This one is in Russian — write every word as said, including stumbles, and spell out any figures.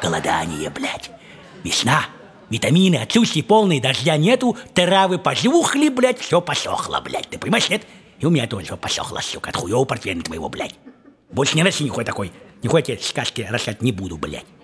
голодание, блядь. Весна, витамины, отсутствие полные, дождя нету, травы пожухли, блядь, все посохло, блядь. Ты понимаешь, нет? И у меня тоже все посохло, сука, от хуёвого портвейна твоего, блядь. Больше не носи нихуя такой. Нихуя тебе сказки рассказать не буду, блядь.